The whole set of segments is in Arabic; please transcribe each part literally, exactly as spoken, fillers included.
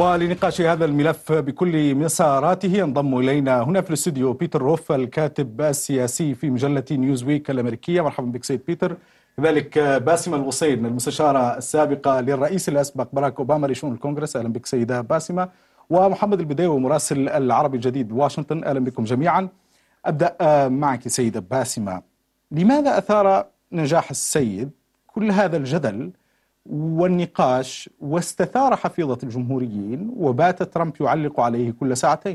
ولنقاش هذا الملف بكل مساراته ينضم إلينا هنا في الاستوديو بيتر روف، الكاتب السياسي في مجلة نيوزويك الأمريكية. مرحبا بك سيد بيتر. كذلك باسمة الغصين، المستشارة السابقة للرئيس الأسبق باراك أوباما لشؤون الكونغرس. أهلا بك سيدة باسمة. ومحمد البديوي، مراسل العربي الجديد بواشنطن. أهلا بكم جميعا. أبدأ معك سيدة باسمة، لماذا أثار نجاح السيد كل هذا الجدل والنقاش واستثار حفيظة الجمهوريين وبات ترامب يعلق عليه كل ساعتين؟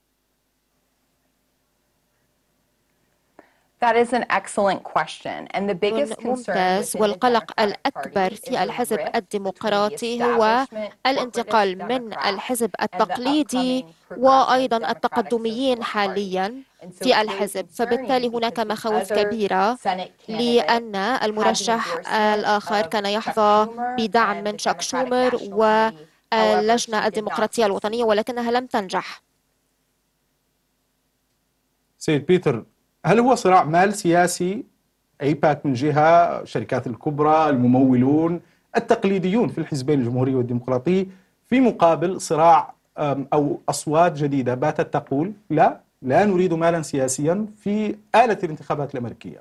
ممتاز. والقلق الأكبر في الحزب الديمقراطي هو الانتقال من الحزب التقليدي وأيضا التقدميين حاليا في الحزب، فبالتالي هناك مخاوف كبيرة لأن المرشح الآخر كان يحظى بدعم من شاك شومر واللجنة الديمقراطية الوطنية، ولكنها لم تنجح. سيد بيتر، هل هو صراع مال سياسي؟ أيباك من جهة، الشركات الكبرى، الممولون، التقليديون في الحزبين الجمهوري والديمقراطي، في مقابل صراع أو أصوات جديدة باتت تقول لا لا نريد مالا سياسيا في آلة الانتخابات الأمريكية؟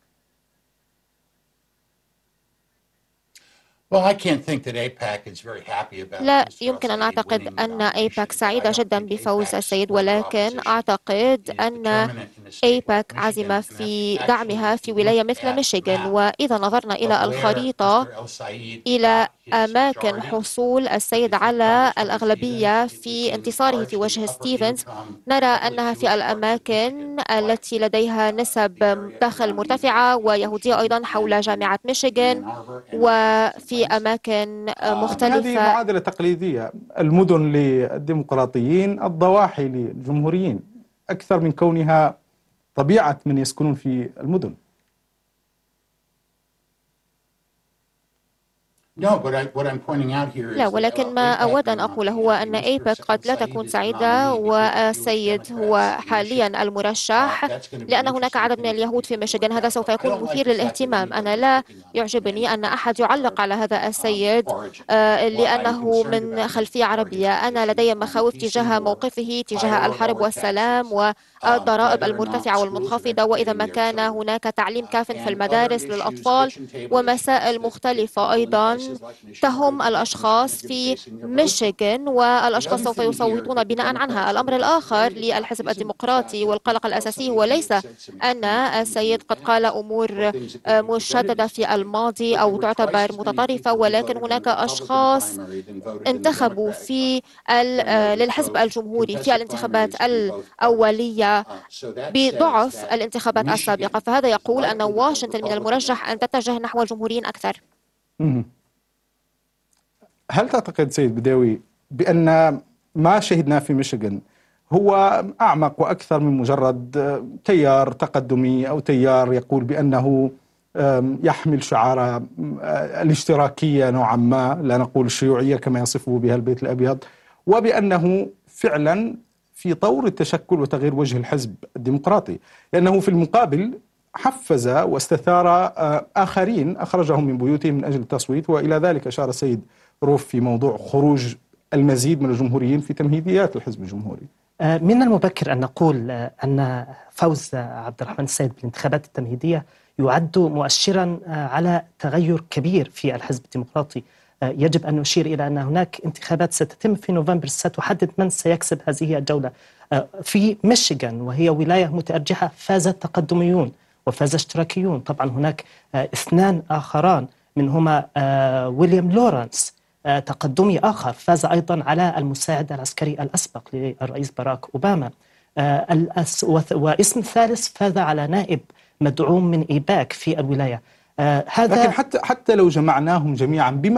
لا يمكن أن أعتقد أن أيباك سعيدة جدا بفوز السيد، ولكن أعتقد أن أيباك عزمة في دعمها في ولاية مثل ميشيغان. وإذا نظرنا إلى الخريطة إلى أماكن حصول السيد على الأغلبية في انتصاره في وجه ستيفنز، نرى أنها في الأماكن التي لديها نسب دخل مرتفعة ويهودية أيضا حول جامعة ميشيغان وفي أماكن مختلفة. هذه معادلة تقليدية، المدن للديمقراطيين، الضواحي للجمهوريين، أكثر من كونها طبيعة من يسكنون في المدن. لا، ولكن ما أود أن أقوله هو أن أيباك قد لا تكون سعيدة والسيد هو حاليا المرشح، لأن هناك عدد من اليهود في ميشيغان. هذا سوف يكون مثير للاهتمام. أنا لا يعجبني أن أحد يعلق على هذا السيد لأنه من خلفية عربية. أنا لدي مخاوف تجاه موقفه تجاه الحرب والسلام والضرائب المرتفعة والمنخفضة، وإذا ما كان هناك تعليم كاف في المدارس للأطفال ومسائل مختلفة أيضا تهم الأشخاص في ميشيغان، والأشخاص سوف يصوتون بناء عنها. الأمر الآخر للحزب الديمقراطي والقلق الأساسي هو ليس أن السيد قد قال أمور مشددة في الماضي أو تعتبر متطرفة، ولكن هناك أشخاص انتخبوا في للحزب الجمهوري في الانتخابات الأولية بضعف الانتخابات السابقة، فهذا يقول أن واشنطن من المرجح أن تتجه نحو الجمهوريين أكثر. هل تعتقد سيد بديوي بأن ما شهدناه في ميشيغان هو أعمق وأكثر من مجرد تيار تقدمي أو تيار يقول بأنه يحمل شعار الاشتراكية نوعا ما، لا نقول الشيوعية كما يصفه بها البيت الأبيض، وبأنه فعلا في طور التشكل وتغيير وجه الحزب الديمقراطي، لأنه في المقابل حفز واستثار آخرين أخرجهم من بيوتهم من أجل التصويت، وإلى ذلك أشار السيد روف في موضوع خروج المزيد من الجمهوريين في تمهيديات الحزب الجمهوري. من المبكر أن نقول أن فوز عبد الرحمن السيد بالانتخابات التمهيدية يعد مؤشرا على تغير كبير في الحزب الديمقراطي. يجب أن نشير إلى أن هناك انتخابات ستتم في نوفمبر ستحدد من سيكسب هذه الجولة. في ميشيغان وهي ولاية متأرجحة فاز التقدميون وفاز اشتراكيون. طبعا هناك اثنان آخران منهما ويليام لورانس تقدمي آخر فاز أيضا على المساعد العسكري الأسبق للرئيس باراك أوباما، واسم ثالث فاز على نائب مدعوم من إيباك في الولاية. هذا لكن حتى حتى لو جمعناهم جميعا بما